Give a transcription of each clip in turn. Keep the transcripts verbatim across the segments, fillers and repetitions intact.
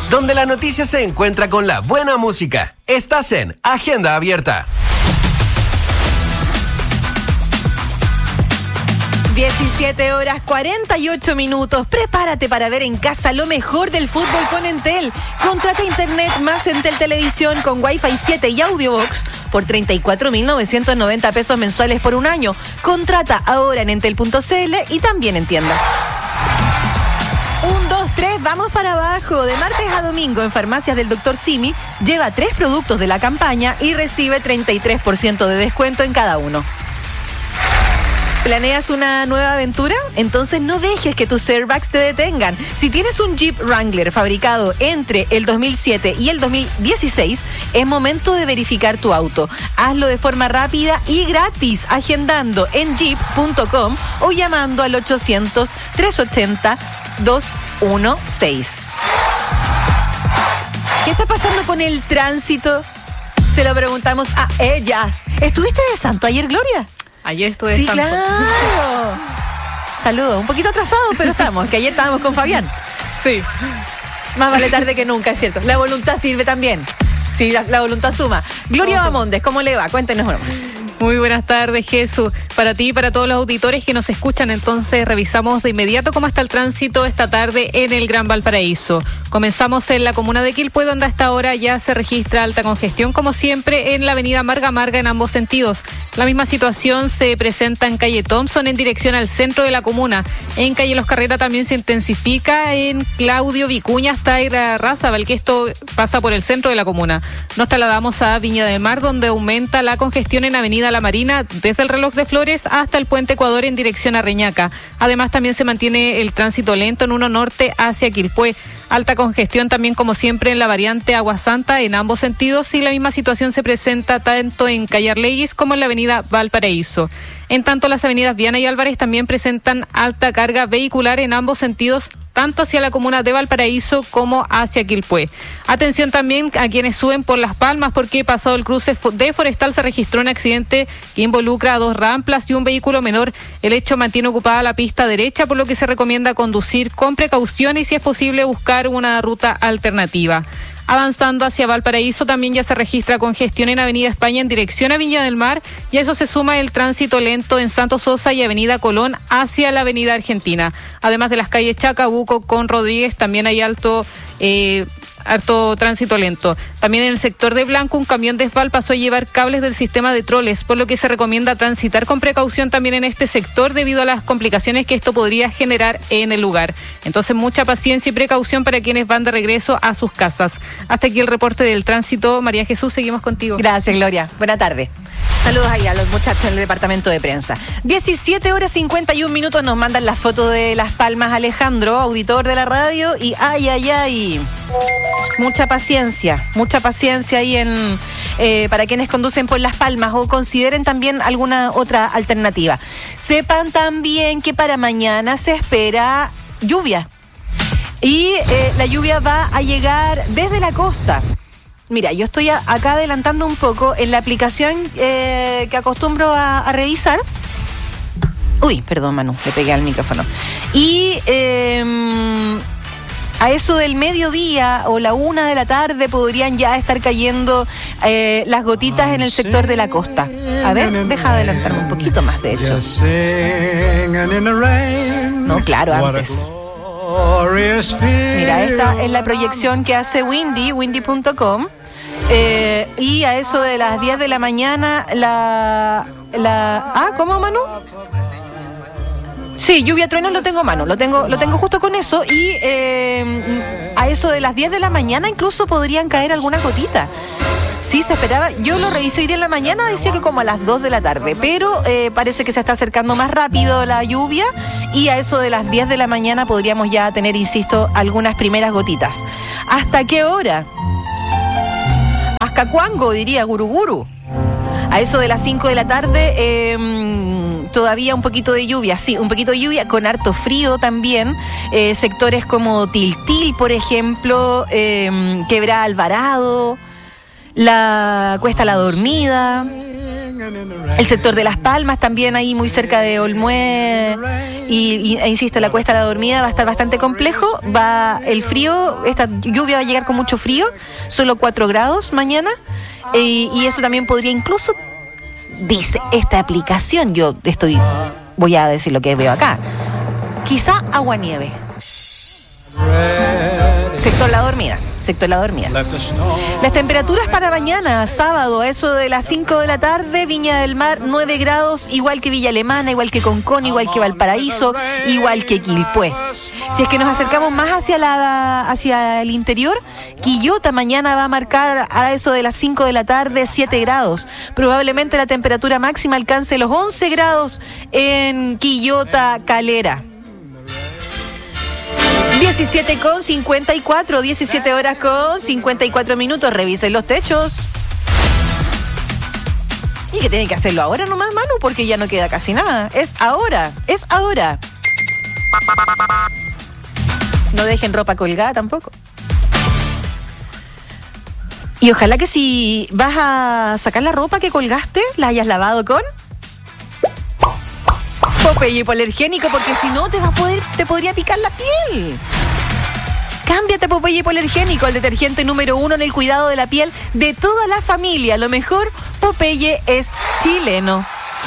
donde la noticia se encuentra con la buena música. Estás en Agenda Abierta. diecisiete horas cuarenta y ocho minutos. Prepárate para ver en casa lo mejor del fútbol con Entel. Contrata internet más Entel Televisión con Wi-Fi siete y Audiobox por treinta y cuatro mil novecientos noventa pesos mensuales por un año. Contrata ahora en entel punto c l y también en tiendas. Un, dos, tres, vamos para abajo. De martes a domingo en farmacias del doctor Simi, lleva tres productos de la campaña y recibe treinta y tres por ciento de descuento en cada uno. ¿Planeas una nueva aventura? Entonces no dejes que tus airbags te detengan. Si tienes un Jeep Wrangler fabricado entre el dos mil siete y el dos mil dieciséis, es momento de verificar tu auto. Hazlo de forma rápida y gratis, agendando en jeep punto com o llamando al ochocientos, trescientos ochenta, doscientos dieciséis. ¿Qué está pasando con el tránsito? Se lo preguntamos a ella. ¿Estuviste de santo ayer, Gloria? Ayer estuve Sí, de santo. claro. Saludos, un poquito atrasados, pero estamos, que ayer estábamos con Fabián. Sí. Más vale tarde que nunca, es cierto. La voluntad sirve también. Sí, la, la voluntad suma. Gloria Bamondes, ¿cómo le va? Cuéntenos uno. Muy buenas tardes, Jesús. Para ti y para todos los auditores que nos escuchan, entonces revisamos de inmediato cómo está el tránsito esta tarde en el Gran Valparaíso. Comenzamos en la comuna de Quilpué, donde hasta ahora ya se registra alta congestión, como siempre, en la avenida Marga Marga en ambos sentidos. La misma situación se presenta en calle Thompson en dirección al centro de la comuna. En calle Los Carrera también se intensifica en Claudio Vicuña hasta Irarrázaval, que esto pasa por el centro de la comuna. Nos trasladamos a Viña del Mar, donde aumenta la congestión en avenida La Marina desde el Reloj de Flores hasta el Puente Ecuador en dirección a Reñaca. Además, también se mantiene el tránsito lento en uno norte hacia Quilpué. Alta congestión también, como siempre, en la variante Agua Santa en ambos sentidos, y la misma situación se presenta tanto en calle Arleguis como en la avenida Valparaíso. En tanto, las avenidas Viana y Álvarez también presentan alta carga vehicular en ambos sentidos, tanto hacia la comuna de Valparaíso como hacia Quilpué. Atención también a quienes suben por Las Palmas, porque pasado el cruce de Forestal se registró un accidente que involucra a dos ramplas y un vehículo menor. El hecho mantiene ocupada la pista derecha, por lo que se recomienda conducir con precaución y, si es posible, buscar una ruta alternativa. Avanzando hacia Valparaíso, también ya se registra congestión en Avenida España en dirección a Viña del Mar, y a eso se suma el tránsito lento en Santos Sosa y Avenida Colón hacia la Avenida Argentina. Además de las calles Chacabuco con Rodríguez, también hay alto eh, harto tránsito lento. También en el sector de Blanco, un camión de Esval pasó a llevar cables del sistema de troles, por lo que se recomienda transitar con precaución también en este sector debido a las complicaciones que esto podría generar en el lugar. Entonces, mucha paciencia y precaución para quienes van de regreso a sus casas. Hasta aquí el reporte del tránsito. María Jesús, seguimos contigo. Gracias, Gloria. Buena tarde. Saludos ahí a los muchachos del departamento de prensa. diecisiete horas cincuenta y un minutos, nos mandan la foto de Las Palmas Alejandro, auditor de la radio, y ay, ay, ay, mucha paciencia, mucha paciencia ahí en eh, para quienes conducen por Las Palmas o consideren también alguna otra alternativa. Sepan también que para mañana se espera lluvia, y eh, la lluvia va a llegar desde la costa. Mira, yo estoy a, acá adelantando un poco en la aplicación eh, que acostumbro a, a revisar. Uy, perdón, Manu, le pegué al micrófono. Y eh, a eso del mediodía o la una de la tarde podrían ya estar cayendo eh, las gotitas en el sector de la costa. A ver, deja adelantarme un poquito más, de hecho. No, claro, antes. Mira, esta es la proyección que hace Windy, windy punto com. Eh, y a eso de las diez de la mañana, la... la ah, ¿cómo, Manu? Sí, lluvia, truenos lo tengo, Manu. Lo tengo, lo tengo justo con eso. Y eh, a eso de las diez de la mañana incluso podrían caer algunas gotitas. Sí, se esperaba. Yo lo revisé hoy día en la mañana, decía que como a las dos de la tarde, pero eh, parece que se está acercando más rápido la lluvia, y a eso de las diez de la mañana podríamos ya tener, insisto, algunas primeras gotitas. ¿Hasta qué hora? ¿Hasta cuándo, diría Guruguru? A eso de las cinco de la tarde, eh, todavía un poquito de lluvia, sí, un poquito de lluvia con harto frío también. Eh, sectores como Tiltil, por ejemplo, eh, Quebrada Alvarado, la Cuesta La Dormida, El sector de Las Palmas también ahí muy cerca de Olmué y, y e insisto, la Cuesta de la Dormida va a estar bastante complejo. Va el frío, esta lluvia va a llegar con mucho frío, solo cuatro grados mañana y, y eso también podría incluso, dice esta aplicación, yo estoy, voy a decir lo que veo acá, quizá agua-nieve. Sector La Dormida, sector La Dormida. Las temperaturas para mañana, sábado, a eso de las cinco de la tarde, Viña del Mar, nueve grados, igual que Villa Alemana, igual que Concón, igual que Valparaíso, igual que Quilpué. Si es que nos acercamos más hacia la hacia el interior, Quillota mañana va a marcar a eso de las cinco de la tarde, siete grados. Probablemente la temperatura máxima alcance los once grados en Quillota, Calera. diecisiete con cincuenta y cuatro, diecisiete horas con cincuenta y cuatro minutos. Revisen los techos. Y que tienen que hacerlo ahora nomás, Manu, porque ya no queda casi nada. Es ahora, es ahora. No dejen ropa colgada tampoco. Y ojalá que si vas a sacar la ropa que colgaste, la hayas lavado con Popeye hipoalergénico, porque si no te va a poder, te podría picar la piel. Cámbiate a Popeye hipoalergénico, el detergente número uno en el cuidado de la piel de toda la familia. Lo mejor, Popeye es chileno.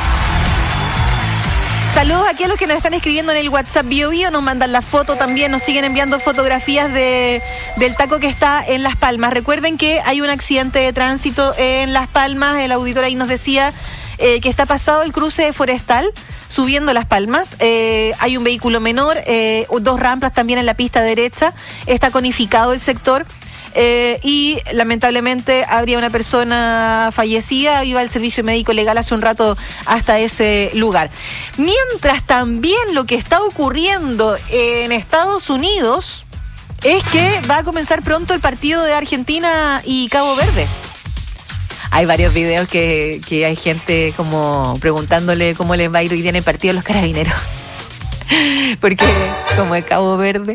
Saludos aquí a los que nos están escribiendo en el WhatsApp Bio Bio, nos mandan la foto también, nos siguen enviando fotografías de, del taco que está en Las Palmas. Recuerden que hay un accidente de tránsito en Las Palmas, el auditor ahí nos decía eh, que está pasado el cruce forestal, subiendo Las Palmas, eh, hay un vehículo menor, eh, dos rampas también en la pista derecha, está conificado el sector. Eh, y lamentablemente habría una persona fallecida, iba el servicio médico legal hace un rato hasta ese lugar. Mientras también lo que está ocurriendo en Estados Unidos es que va a comenzar pronto el partido de Argentina y Cabo Verde. Hay varios videos que, que hay gente como preguntándole cómo les va a ir hoy día en el partido de los carabineros. Porque como es Cabo Verde...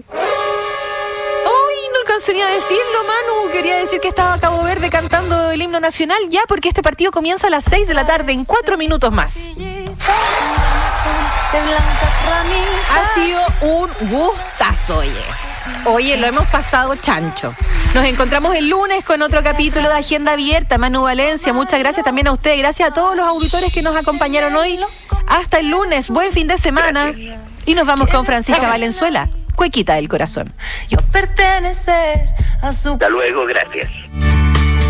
Quería decirlo, Manu, quería decir que estaba Cabo Verde cantando el himno nacional ya, porque este partido comienza a las seis de la tarde, en cuatro minutos más. Ha sido un gustazo, oye. Oye, lo hemos pasado chancho. Nos encontramos el lunes con otro capítulo de Agenda Abierta. Manu Valencia, muchas gracias también a ustedes. Gracias a todos los auditores que nos acompañaron hoy. Hasta el lunes, buen fin de semana. Y nos vamos con Francisca Valenzuela, Cuequita del Corazón. Yo pertenecer a su... Hasta luego, gracias.